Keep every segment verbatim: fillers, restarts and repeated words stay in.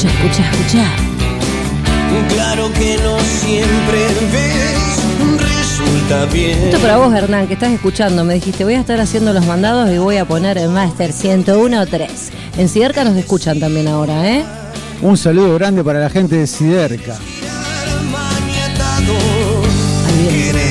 Escucha, escucha, escucha. Claro que no siempre ves, resulta bien. Esto para vos, Hernán, que estás escuchando. Me dijiste, voy a estar haciendo los mandados y voy a poner el Master ciento uno punto tres. En Siderca nos escuchan también ahora, ¿eh? Un saludo grande para la gente de Siderca. Ahí viene.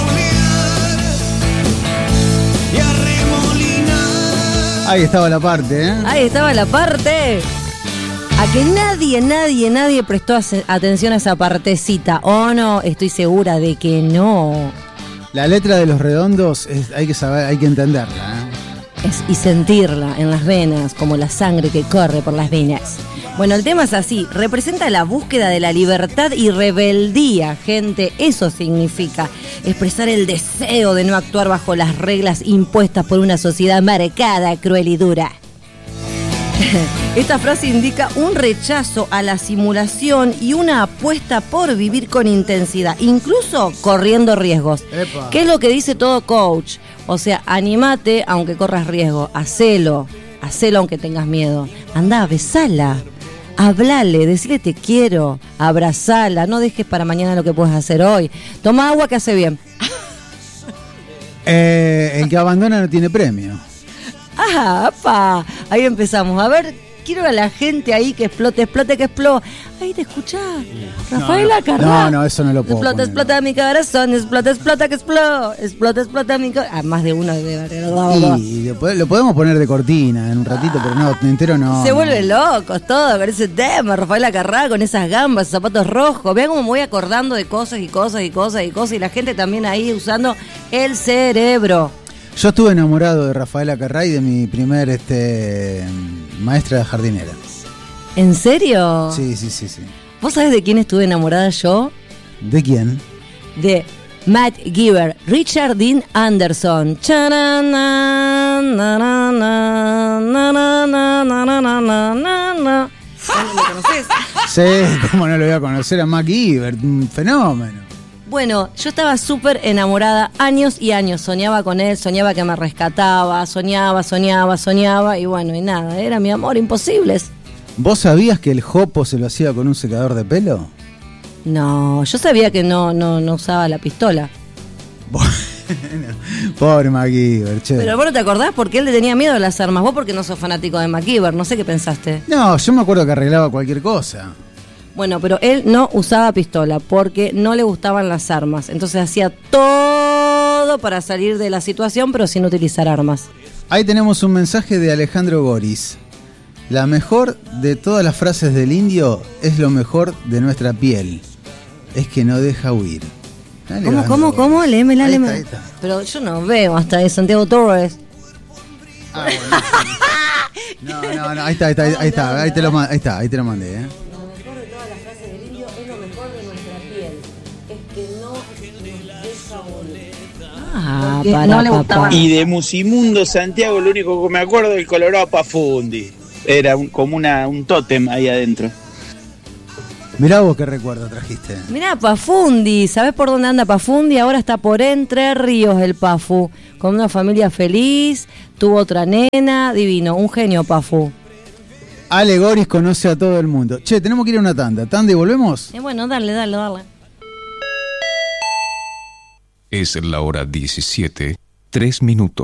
Ahí estaba la parte, ¿eh? Ahí estaba la parte. A que nadie, nadie, nadie prestó atención a esa partecita. ¿O no? Estoy segura de que no. La letra de Los Redondos es, hay que saber, hay que entenderla, ¿eh? Es, y sentirla en las venas, como la sangre que corre por las venas. Bueno, el tema es así. Representa la búsqueda de la libertad y rebeldía, gente. Eso significa expresar el deseo de no actuar bajo las reglas impuestas por una sociedad marcada, cruel y dura. Esta frase indica un rechazo a la simulación y una apuesta por vivir con intensidad, incluso corriendo riesgos. Epa. ¿Qué es lo que dice todo coach? O sea, animate aunque corras riesgo, hacelo, hacelo aunque tengas miedo. Andá, besala, hablale, decile te quiero, abrazala, no dejes para mañana lo que puedes hacer hoy. Toma agua que hace bien. Eh, el que abandona no tiene premio. ¡Ah, pa! Ahí empezamos. A ver, quiero a la gente ahí que explote, explote, que explote. Ahí te escuchás. Rafaela Carrá. No, no, eso no lo puedo Explota, poner. explota mi corazón. Explota, explota, que explota. Explota, explota mi corazón. Ah, más de uno debe haber. Y después lo podemos poner de cortina en un ratito, pero no, entero no. Se no. vuelve locos todo con ese tema. Rafaela Carrá con esas gambas, esos zapatos rojos. Vean cómo me voy acordando de cosas y cosas y cosas y cosas. Y la gente también ahí usando el cerebro. Yo estuve enamorado de Rafaela Carrá y de mi primer este, maestra de jardinera. ¿En serio? Sí, sí, sí, sí. ¿Vos sabés de quién estuve enamorada yo? ¿De quién? De Matt Giver, Richard Dean Anderson. ¿No lo conocés? Sí, cómo no lo voy a conocer a Mac Giver, un fenómeno. Bueno, yo estaba súper enamorada años y años, soñaba con él, soñaba que me rescataba, soñaba, soñaba, soñaba y bueno, y nada, era mi amor, imposibles. ¿Vos sabías que el jopo se lo hacía con un secador de pelo? No, yo sabía que no, no, no usaba la pistola. Bueno, pobre Mac Giver, che. Pero vos no te acordás porque él le tenía miedo a las armas, vos porque no sos fanático de MacGyver, no sé qué pensaste. No, yo me acuerdo que arreglaba cualquier cosa. Bueno, pero él no usaba pistola porque no le gustaban las armas. Entonces hacía todo para salir de la situación, pero sin utilizar armas. Ahí tenemos un mensaje de Alejandro Goris. La mejor de todas las frases del indio es lo mejor de nuestra piel. Es que no deja huir. Dale, ¿Cómo, Alejandro cómo, Goris. cómo? Léemela, Ahí léemela. está, ahí está. Pero yo no veo hasta de Santiago Torres. Ah, bueno. No, no, no, ahí está, ahí está, ahí está, ahí te lo, ma- ahí está, ahí te lo mandé, ¿eh? Ah, Porque para, no le papá. gustaba. Y de Musimundo Santiago lo único que me acuerdo es el Colorado Pafundi. Era un, como una, un tótem ahí adentro. Mirá vos qué recuerdo trajiste. Mirá, Pafundi, ¿sabés por dónde anda Pafundi? Ahora está por Entre Ríos el Pafu, con una familia feliz, tuvo otra nena, divino, un genio Pafu. Ale Goris conoce a todo el mundo. Che, tenemos que ir a una tanda. ¿Tanda y volvemos? Y bueno, dale, dale, dale. Es la hora diecisiete, tres minutos.